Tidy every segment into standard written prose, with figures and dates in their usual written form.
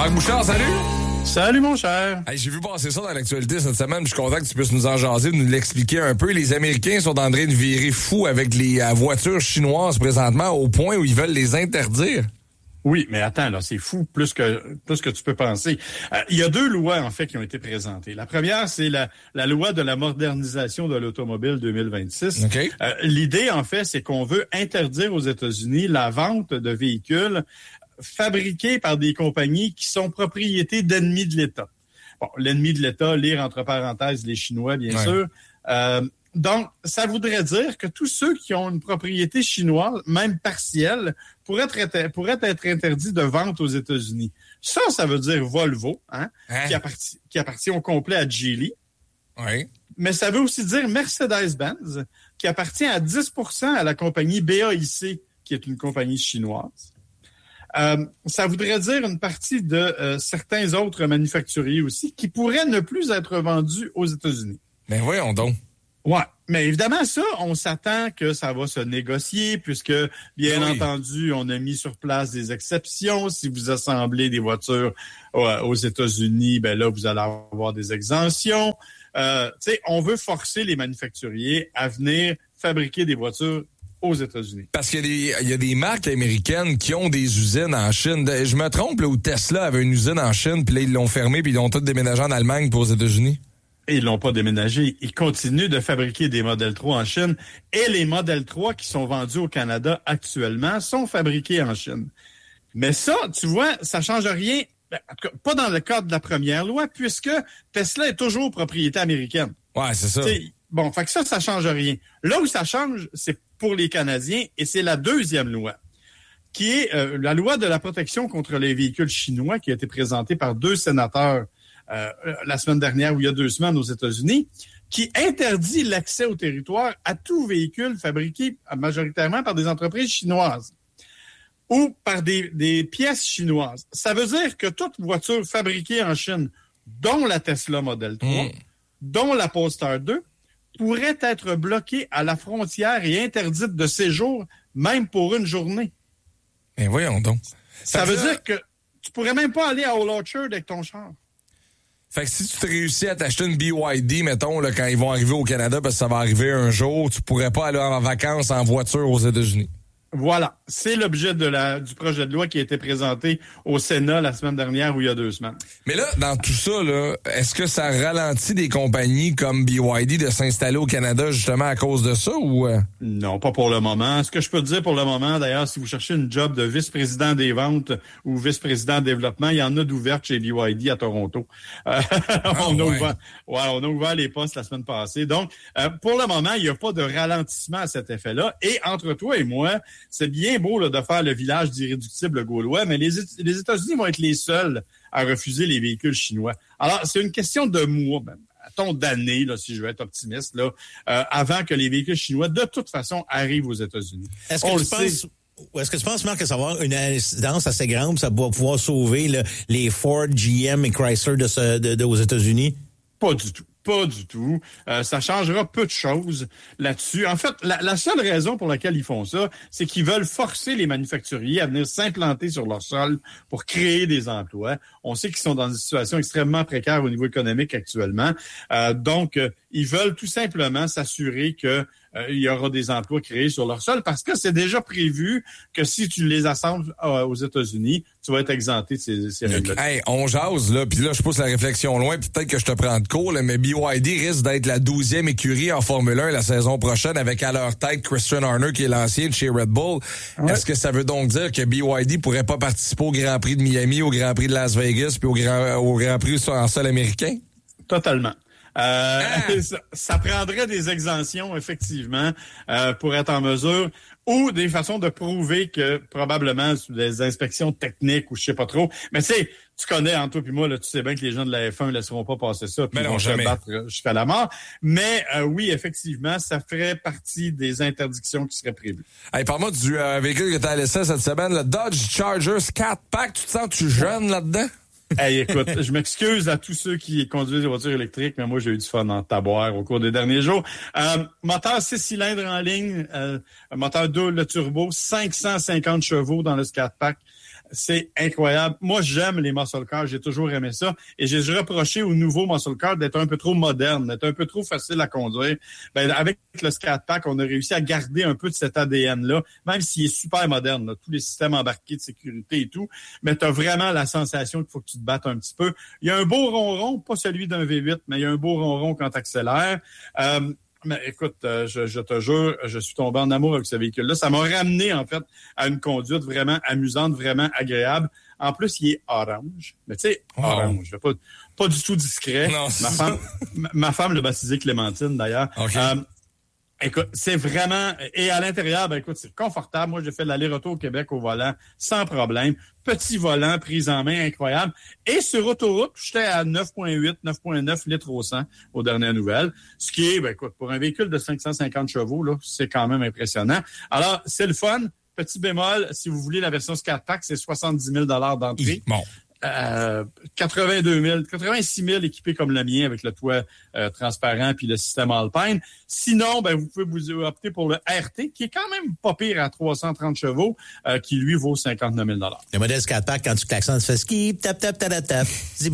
Marc Bouchard, salut! Salut, mon cher. Hey, j'ai vu passer ça dans l'actualité cette semaine, je suis content que tu puisses nous en jaser, nous l'expliquer un peu. Les Américains sont en train de virer fous avec les voitures chinoises présentement au point où ils veulent les interdire. Oui, mais attends, là, c'est fou plus que tu peux penser. Il y a 2 lois, en fait, qui ont été présentées. La première, c'est la loi de la modernisation de l'automobile 2026. Okay. L'idée, en fait, c'est qu'on veut interdire aux États-Unis la vente de véhicules fabriqués par des compagnies qui sont propriétés d'ennemis de l'État. Bon, l'ennemi de l'État, lire entre parenthèses les Chinois, bien sûr. Donc, ça voudrait dire que tous ceux qui ont une propriété chinoise, même partielle, pourraient être interdits de vente aux États-Unis. Ça veut dire Volvo, qui appartient au complet à Geely. Oui. Mais ça veut aussi dire Mercedes-Benz, qui appartient à 10% à la compagnie BAIC, qui est une compagnie chinoise. Ça voudrait dire une partie de certains autres manufacturiers aussi qui pourraient ne plus être vendus aux États-Unis. Mais voyons donc. Ouais, mais évidemment, ça, on s'attend que ça va se négocier puisque, bien entendu, on a mis sur place des exceptions. Si vous assemblez des voitures aux États-Unis, ben là, vous allez avoir des exemptions. Tu sais, on veut forcer les manufacturiers à venir fabriquer des voitures aux États-Unis. Parce qu'il y a des marques américaines qui ont des usines en Chine. Je me trompe, là, où Tesla avait une usine en Chine, puis là, ils l'ont fermée, puis ils ont tout déménagé en Allemagne pour aux États-Unis. Et ils l'ont pas déménagé. Ils continuent de fabriquer des Model 3 en Chine. Et les Model 3 qui sont vendus au Canada actuellement sont fabriqués en Chine. Mais ça, tu vois, ça change rien. En tout cas, pas dans le cadre de la première loi, puisque Tesla est toujours propriété américaine. Ouais, c'est ça. Bon, fait que ça change rien. Là où ça change, c'est pour les Canadiens, et c'est la deuxième loi, qui est la loi de la protection contre les véhicules chinois, qui a été présentée par 2 sénateurs la semaine dernière ou il y a 2 semaines aux États-Unis, qui interdit l'accès au territoire à tout véhicule fabriqué majoritairement par des entreprises chinoises ou par des pièces chinoises. Ça veut dire que toute voiture fabriquée en Chine, dont la Tesla Model 3, dont la Polestar 2, pourrait être bloquée à la frontière et interdite de séjour, même pour une journée. Mais voyons donc. Ça veut dire que tu pourrais même pas aller à Old Orchard avec ton char. Fait que si tu te réussis à t'acheter une BYD, mettons, là, quand ils vont arriver au Canada, parce que ça va arriver un jour, tu pourrais pas aller en vacances en voiture aux États-Unis. Voilà. C'est l'objet du projet de loi qui a été présenté au Sénat la semaine dernière ou il y a 2 semaines. Mais là, dans tout ça, là, est-ce que ça ralentit des compagnies comme BYD de s'installer au Canada justement à cause de ça ou... Non, pas pour le moment. Ce que je peux te dire pour le moment, d'ailleurs, si vous cherchez une job de vice-président des ventes ou vice-président développement, il y en a d'ouvertes chez BYD à Toronto. On a ouvert les postes la semaine passée. Donc, pour le moment, il n'y a pas de ralentissement à cet effet-là. Et entre toi et moi, c'est bien beau là, de faire le village d'irréductibles gaulois, mais les États-Unis vont être les seuls à refuser les véhicules chinois. Alors, c'est une question de mois, d'années, là, si je veux être optimiste, là, avant que les véhicules chinois, de toute façon, arrivent aux États-Unis. Est-ce que tu penses, Marc, que ça va avoir une incidence assez grande, ça va pouvoir sauver les Ford, GM et Chrysler aux États-Unis? Pas du tout. Pas du tout. Ça changera peu de choses là-dessus. En fait, la seule raison pour laquelle ils font ça, c'est qu'ils veulent forcer les manufacturiers à venir s'implanter sur leur sol pour créer des emplois. On sait qu'ils sont dans une situation extrêmement précaire au niveau économique actuellement. Donc, ils veulent tout simplement s'assurer que il y aura des emplois créés sur leur sol parce que c'est déjà prévu que si tu les assembles aux États-Unis, tu vas être exempté de ces règles. Hey, on jase, là, puis là, je pousse la réflexion loin, puis peut-être que je te prends de court, là, mais BYD risque d'être la 12e écurie en Formule 1 la saison prochaine avec à leur tête Christian Horner qui est l'ancien de chez Red Bull. Ouais. Est-ce que ça veut donc dire que BYD pourrait pas participer au Grand Prix de Miami, au Grand Prix de Las Vegas, puis au Grand Prix en sol américain? Totalement. Ça prendrait des exemptions, effectivement, pour être en mesure, ou des façons de prouver que probablement sous des inspections techniques ou je sais pas trop. Mais tu sais, tu connais entre toi puis moi, là, tu sais bien que les gens de la F1 ne laisseront pas passer ça, puis ils vont se battre jusqu'à la mort. Mais oui, effectivement, ça ferait partie des interdictions qui seraient prévues. Hey, parle-moi du véhicule que tu as laissé cette semaine, le Dodge Charger 4-Pack. Tu te sens-tu jeune là-dedans? Hey, écoute, je m'excuse à tous ceux qui conduisent des voitures électriques, mais moi, j'ai eu du fun en taboire au cours des derniers jours. Moteur 6 cylindres en ligne, moteur double turbo, 550 chevaux dans le 4-pack. C'est incroyable. Moi, j'aime les muscle cars. J'ai toujours aimé ça. Et j'ai reproché aux nouveaux muscle cars d'être un peu trop modernes, d'être un peu trop facile à conduire. Ben, avec le Scat Pack, on a réussi à garder un peu de cet ADN-là, même s'il est super moderne, là, tous les systèmes embarqués de sécurité et tout. Mais tu as vraiment la sensation qu'il faut que tu te battes un petit peu. Il y a un beau ronron, pas celui d'un V8, mais il y a un beau ronron quand tu accélères. Mais écoute, je te jure, je suis tombé en amour avec ce véhicule-là. Ça m'a ramené, en fait, à une conduite vraiment amusante, vraiment agréable. En plus, il est orange. Mais tu sais, orange, pas du tout discret. Non, ma femme l'a baptisé Clémentine, d'ailleurs. Okay. Écoute, c'est vraiment... Et à l'intérieur, ben écoute, c'est confortable. Moi, j'ai fait l'aller-retour au Québec au volant sans problème. Petit volant, prise en main incroyable. Et sur autoroute, j'étais à 9,8, 9,9 litres au 100 aux dernières nouvelles. Ce qui est, ben écoute, pour un véhicule de 550 chevaux, là, c'est quand même impressionnant. Alors, c'est le fun. Petit bémol, si vous voulez la version Scat Pack, c'est 70 000 d'entrée. Bon. 86 000 équipés comme le mien avec le toit transparent puis le système Alpine. Sinon, ben vous pouvez vous opter pour le RT qui est quand même pas pire à 330 chevaux qui lui vaut 59 000 $. Le modèle Scat Pack, quand tu klaxonnes, tu fais skip, tap, tap, tap, tap,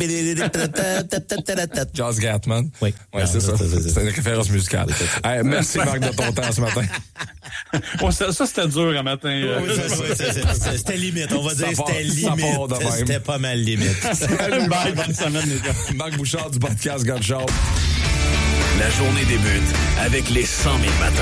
tap. Josh Gatman. Oui. Ouais, c'est ça. C'est une référence musicale. Merci Marc de ton temps ce matin. Bon, ça c'était dur un matin. C'était limite, on va dire c'était limite. C'était pas mal limite. Bye, bonne semaine les gars. Marc Bouchard du podcast Gun Show. La journée débute avec les 100 000 matins.